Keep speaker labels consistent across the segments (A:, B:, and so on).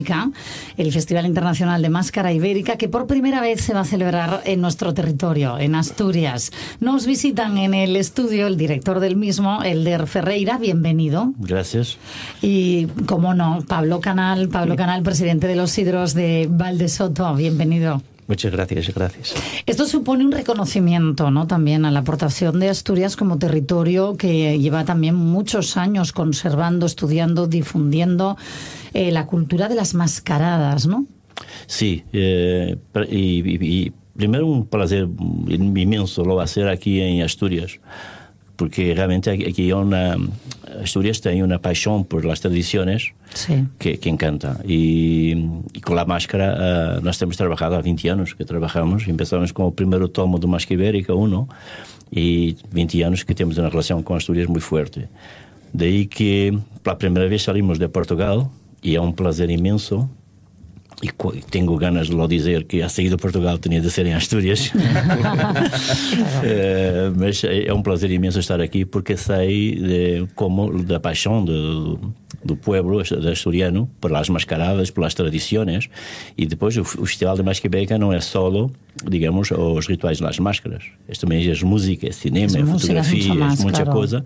A: el Festival Internacional de Máscara Ibérica, que por primera vez se va a celebrar en nuestro territorio, en Asturias. Nos visitan en el estudio el director del mismo, Elder Ferreira, bienvenido.
B: Gracias.
A: Y, como no, Pablo Canal, presidente de los Sidros de Valdesoto, bienvenido.
B: Muchas gracias, gracias.
A: Esto supone un reconocimiento, ¿no?, también a la aportación de Asturias como territorio que lleva también muchos años conservando, estudiando, difundiendo la cultura de las mascaradas, ¿no?
B: Sí, y primero un placer inmenso lo va a hacer aquí en Asturias, porque realmente aquí Asturias tiene una pasión por las tradiciones, sí, que encanta. Y con la máscara nós temos trabajado há 20 anos que trabajamos. Empezamos com o primeiro tomo do Máscara Ibérica 1 e 20 anos que temos uma relação com Asturias muito forte. Daí que pela primeira vez salimos de Portugal e é um prazer imenso. E tenho ganas de lo dizer que a sair de Portugal tinha de ser em Astúrias. Mas é um prazer imenso estar aqui porque sei da paixão do povo asturiano pelas mascaradas, pelas tradições. E depois o Festival de Máscara Ibérica não é só, digamos, os rituais das máscaras. É também as músicas, cinema, fotografias, muita coisa.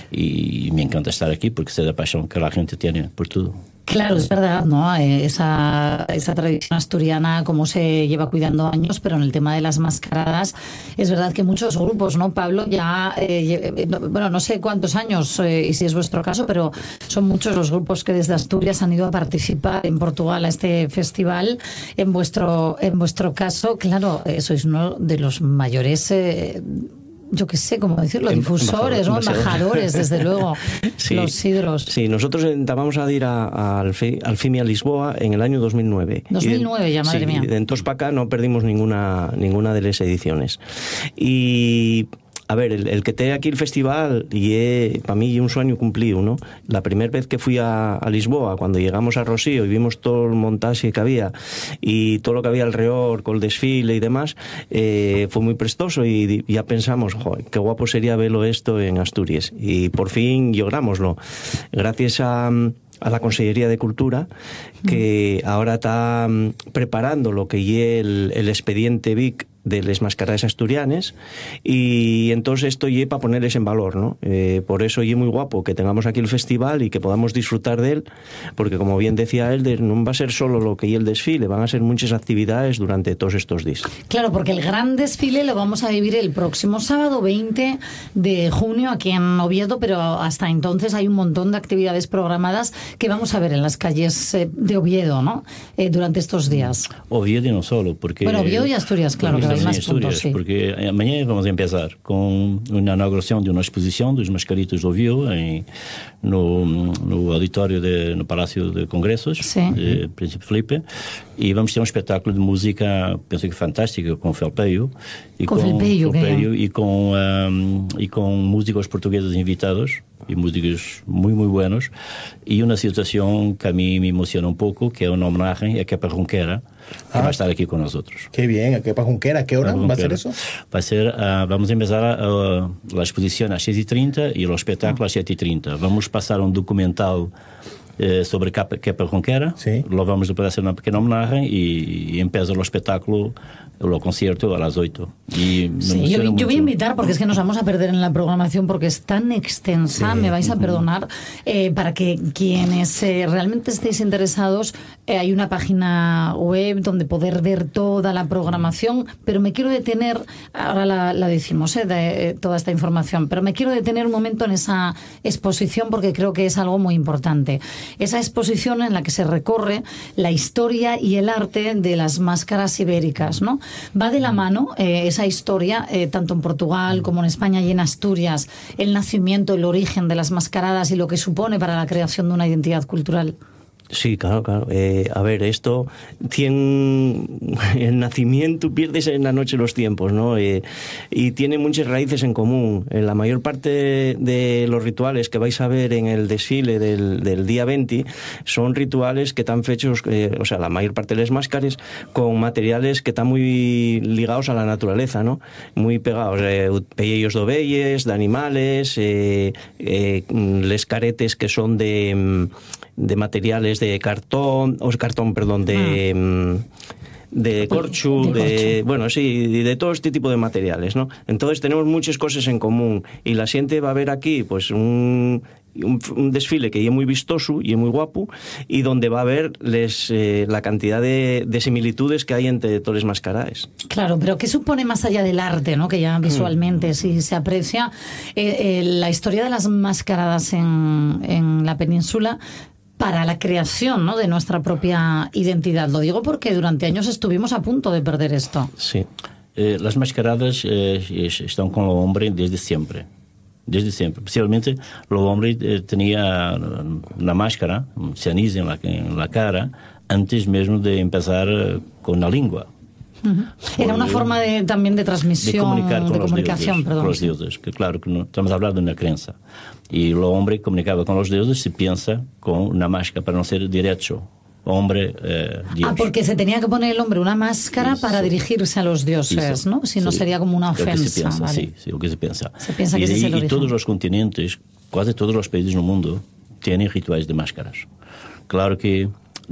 B: E me encanta estar aqui porque sei da paixão que a gente tem por tudo.
A: Claro, es verdad, ¿no? Esa tradición asturiana, como se lleva cuidando años, pero en el tema de las mascaradas, es verdad que muchos grupos, ¿no, Pablo? Ya, bueno, no sé cuántos años, y si es vuestro caso, pero son muchos los grupos que desde Asturias han ido a participar en Portugal a este festival. En vuestro caso, claro, sois uno de los mayores... yo qué sé, cómo decirlo, difusores, ¿no? Embajadores, desde luego, sí, los sidros.
C: Sí, nosotros intentábamos ir al FIMI a Lisboa en el año 2009.
A: 2009 ya, madre mía.
C: Y de entonces para acá no perdimos ninguna de las ediciones. Y... a ver, el que te aquí el festival y para mí un sueño cumplido, ¿no? La primera vez que fui a Lisboa, cuando llegamos a Rocío y vimos todo el montaje que había y todo lo que había alrededor con el desfile y demás, fue muy prestoso y ya pensamos, joder, qué guapo sería verlo esto en Asturias. Y por fin lográmoslo. Gracias a la Consellería de Cultura, que ahora está preparando lo que es el expediente BIC de las mascaradas asturianes, y entonces esto es para ponerles en valor, ¿no? Por eso es muy guapo que tengamos aquí el festival y que podamos disfrutar de él, porque como bien decía Elder, no va a ser solo lo que es el desfile, van a ser muchas actividades durante todos estos días.
A: Claro, porque el gran desfile lo vamos a vivir el próximo sábado 20 de junio aquí en Oviedo, pero hasta entonces hay un montón de actividades programadas que vamos a ver en las calles de Oviedo, ¿no? Durante estos días.
B: Oviedo y no solo, porque...
A: Bueno, Oviedo y Asturias, claro, que hay más puntos, sí.
B: Porque amanhã vamos a empezar com a inauguração de uma exposição dos mascaritos do Oviedo no auditório no Palácio de Congressos, de Príncipe Felipe, e vamos ter um espetáculo de música, penso que fantástica, com Felpeio e com músicos portugueses invitados e músicos muito buenos, e uma situação que a mim me emociona um pouco, que é uma homenagem a Kepa Junquera, que va a estar aquí con nosotros.
D: Qué bien, ¿a Kepa Junquera? ¿Qué hora va a ser eso?
B: Va a ser, vamos a empezar la exposición a 6:30 y el espectáculo a 7:30. Vamos a pasar un documental sobre Kepa Junquera, sí. Lo vamos a poder hacer una pequeña homenaje y empieza el espectáculo, el concierto a las 8.
A: Y sí, yo voy a invitar, porque es que nos vamos a perder en la programación porque es tan extensa, sí. Me vais a perdonar, para que quienes realmente estéis interesados, hay una página web donde poder ver toda la programación, pero me quiero detener, ahora la decimos, de toda esta información, pero me quiero detener un momento en esa exposición porque creo que es algo muy importante. Esa exposición en la que se recorre la historia y el arte de las máscaras ibéricas, ¿no? Va de la mano esa historia, tanto en Portugal como en España y en Asturias, el nacimiento, el origen de las mascaradas y lo que supone para la creación de una identidad cultural.
C: Sí, claro, claro. A ver, esto tiene el nacimiento, pierdes en la noche los tiempos, ¿no? Y tiene muchas raíces en común. La mayor parte de los rituales que vais a ver en el desfile del día 20 son rituales que están hechos, o sea, la mayor parte de las máscaras, con materiales que están muy ligados a la naturaleza, ¿no? Muy pegados. Pellos de ovelles, de animales, les caretes que son de materiales de cartón, de corcho, bueno, sí, de todo este tipo de materiales, ¿no? Entonces tenemos muchas cosas en común y la gente va a ver aquí pues un desfile que es muy vistoso y es muy guapo y donde va a ver la cantidad de similitudes que hay entre todas las mascaradas.
A: Claro, pero ¿qué supone más allá del arte, ¿no? Que ya visualmente sí se aprecia la historia de las mascaradas en la península para la creación, ¿no?, de nuestra propia identidad? Lo digo porque durante años estuvimos a punto de perder esto.
B: Sí. Las mascaradas están con el hombre desde siempre. Desde siempre. Especialmente el hombre tenía una máscara, un ceniz en la cara, antes mismo de empezar con la lengua.
A: Era una forma también de transmisión,
B: de
A: comunicación,
B: con los dioses, que claro que no estamos hablando de una creencia. Y el hombre comunicaba con los dioses, se piensa, con una máscara para no ser derecho. Hombre, Dios.
A: Porque se tenía que poner el hombre una máscara para dirigirse a los dioses, ¿no? Si no sería como una ofensa.
B: Lo que se piensa,
A: ¿vale?
B: Sí, lo que se piensa.
A: Se piensa que ese es el origen.
B: Y todos los continentes, casi todos los países del mundo, tienen rituales de máscaras. Claro que,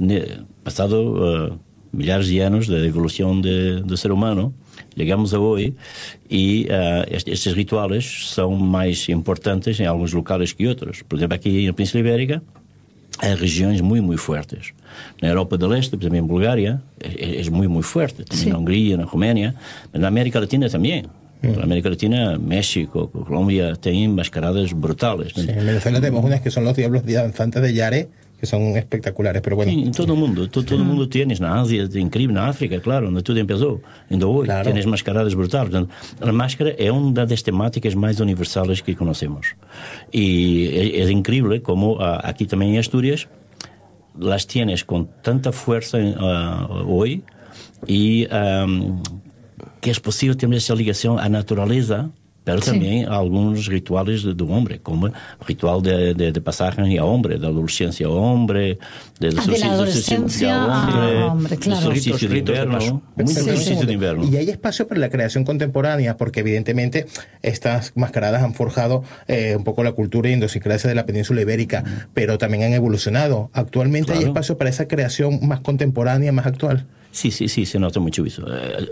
B: pasado millares de años de evolución del ser humano, llegamos a hoy y estes rituales son más importantes en algunos locales que otros. Por ejemplo, aquí en la Península Ibérica hay regiones muy, muy fuertes. En Europa del Este, por ejemplo, en Bulgaria, es muy, muy fuerte. También en Hungría, en Rumania. En América Latina también. En América Latina, México, Colombia, tienen mascaradas brutales.
D: Sí, en Venezuela tenemos unas que son los diablos danzantes de Yare, que son espectaculares, pero bueno.
B: Sí, en todo el mundo. Todo el mundo tienes. En Asia, increíble. En África, claro, donde todo empezó. En hoy tienes mascaradas brutales. La máscara es una de las temáticas más universales que conocemos. Y es increíble como aquí también en Asturias las tienes con tanta fuerza hoy y que es posible tener esa ligación a naturaleza, pero también a algunos rituales del hombre, como el ritual de pasaje a hombre, de adolescencia a hombre,
A: de la adolescencia a hombre, claro.
B: Solsticio de invierno.
D: Y hay espacio para la creación contemporánea, porque evidentemente estas mascaradas han forjado un poco la cultura y idiosincrasia de la península ibérica, pero también han evolucionado. Actualmente hay espacio para esa creación más contemporánea, más actual.
B: Sí, se nota mucho eso.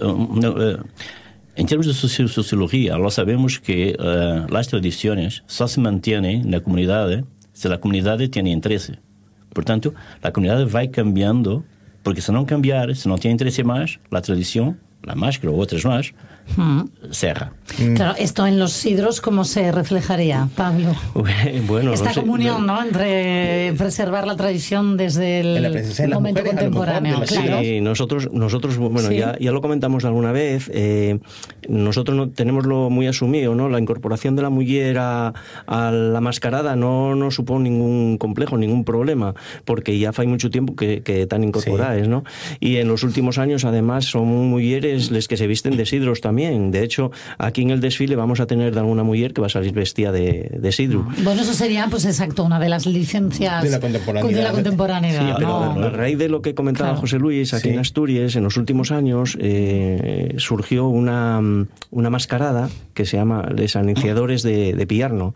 B: En términos de sociología, lo sabemos que las tradiciones solo se mantienen en la comunidad si la comunidad tiene interés. Por tanto, la comunidad va cambiando, porque si no cambiar, si no tiene interés más, la tradición, la máscara o otras más, cerra.
A: Claro, esto en los sidros, ¿cómo se reflejaría, Pablo?
C: Bueno,
A: esta comunión, ¿no?, entre preservar la tradición desde el momento contemporáneo. Claro.
C: Sí, nosotros bueno, ¿sí? ya lo comentamos alguna vez, nosotros no tenemoslo muy asumido, ¿no? La incorporación de la muller a la mascarada no supone ningún complejo, ningún problema, porque ya hace mucho tiempo que están incorporadas, ¿no? Y en los últimos años, además, son mujeres las que se visten de sidros también. De hecho, aquí en el desfile vamos a tener de alguna mujer que va a salir vestida de sidro.
A: Bueno, eso sería, pues exacto, una de las licencias
D: de la contemporaneidad.
C: Sí, pero a raíz de lo que comentaba José Luis, aquí en Asturias, en los últimos años surgió una mascarada que se llama Les Anunciadores de Piarno,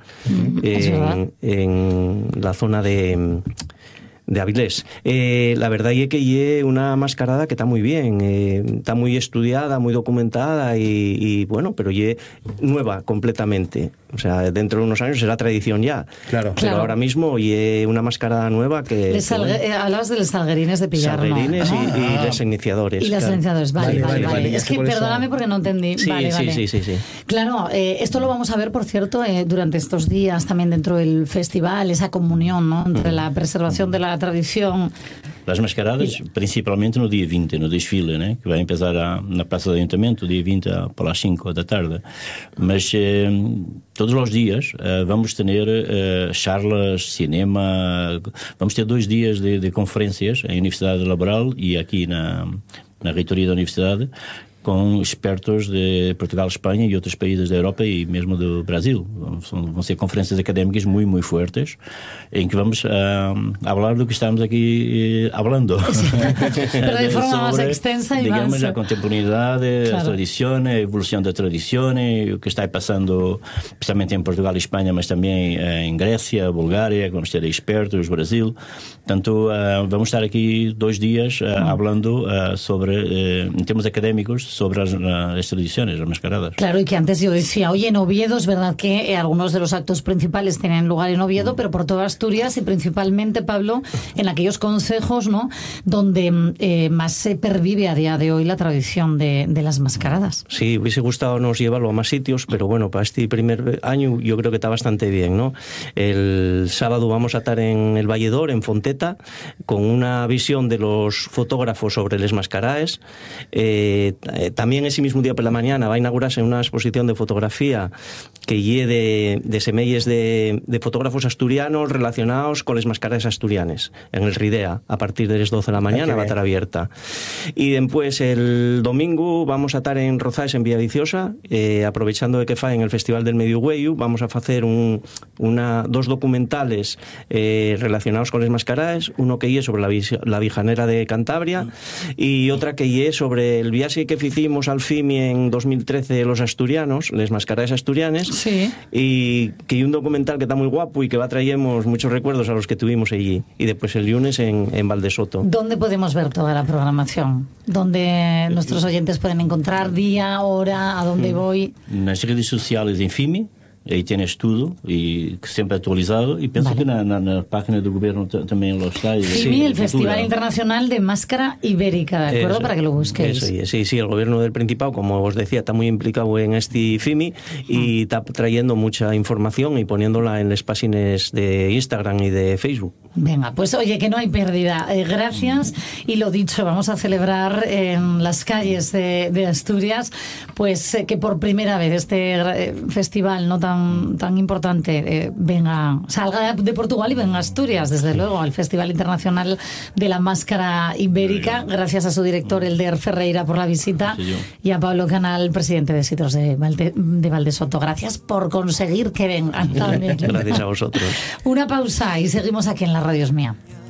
C: en la zona de Avilés. La verdad es que es una mascarada que está muy bien, está muy estudiada, muy documentada y bueno, pero es nueva completamente. O sea, dentro de unos años será tradición ya. Claro. Pero ahora mismo es una mascarada nueva que...
A: Hablabas de los salguerines de Pillarno.
C: Salguerines y los iniciadores.
A: Y los iniciadores, vale. Es que perdóname porque no entendí.
C: Sí.
A: Claro, esto lo vamos a ver, por cierto, durante estos días, también dentro del festival, esa comunión, ¿no?, entre la preservación de la tradición.
B: Las mascaradas, principalmente no dia 20, no desfile, né? Que vai empezar na Praça do Ayuntamento, dia 20 pelas 5 da tarde. Mas todos os dias vamos ter charlas, cinema, vamos ter 2 dias de conferências em Universidade Laboral e aqui na reitoria da Universidade, com expertos de Portugal, Espanha e outros países da Europa e mesmo do Brasil. Vão ser conferências académicas muito fortes, em que vamos falar do que estamos aqui falando.
A: Pero de forma más extensa y
B: digamos,
A: más...
B: a contemporaneidade, claro. As tradições, a evolução da tradição, o que está passando, especialmente em Portugal e Espanha, mas também em Grécia, Bulgária, vamos ter expertos, Brasil. Portanto, vamos estar aqui 2 dias falando sobre, en temas académicos, sobre las tradiciones, las mascaradas.
A: Claro, y que antes yo decía, oye, en Oviedo es verdad que algunos de los actos principales tienen lugar en Oviedo, pero por toda Asturias y principalmente, Pablo, en aquellos concejos, ¿no?, donde más se pervive a día de hoy la tradición de las mascaradas.
C: Sí, hubiese gustado nos llevarlo a más sitios, pero bueno, para este primer año yo creo que está bastante bien, ¿no? El sábado vamos a estar en el Valledor, en Fonteta, con una visión de los fotógrafos sobre les mascaraes. También ese mismo día por la mañana va a inaugurarse una exposición de fotografía que lle de semelles de fotógrafos asturianos relacionados con les mascaraes asturianes en el Ridea, a partir de las 12 de la mañana va a estar abierta. Y después el domingo vamos a estar en Rozaes, en Villaviciosa, aprovechando de que fa en el Festival del Mediogüeyu, vamos a hacer 2 documentales relacionados con les mascaraes, uno que lle sobre la Vijanera de Cantabria y otra que lle sobre el viaje que hicimos al FIMI en 2013 los asturianos, les mascaraes asturianes,
A: sí.
C: Y que hay un documental que está muy guapo y que va traemos muchos recuerdos a los que tuvimos allí. Y después el lunes en Valdesoto.
A: ¿Dónde podemos ver toda la programación? ¿Dónde nuestros oyentes pueden encontrar día, hora, a dónde voy?
B: En las redes sociales en FIMI. Ahí tienes todo y siempre actualizado y pienso que en la página del gobierno también lo está.
A: FIMI, el Festival Internacional de Máscara Ibérica, ¿de acuerdo? Para que lo busquéis.
C: Sí, el gobierno del Principado, como os decía, está muy implicado en este FIMI y está trayendo mucha información y poniéndola en las páginas de Instagram y de Facebook.
A: Venga, pues oye, que no hay pérdida. Gracias. Y lo dicho, vamos a celebrar en las calles de Asturias, pues que por primera vez este festival no tan importante salga de Portugal y venga a Asturias, desde luego, al Festival Internacional de la Máscara Ibérica. Gracias a su director, Elder Ferreira, por la visita, y a Pablo Canal, presidente de Sitios de Valdesoto. Gracias por conseguir que vengan también.
C: Gracias a vosotros.
A: Una pausa y seguimos aquí en La Radio Es Mía.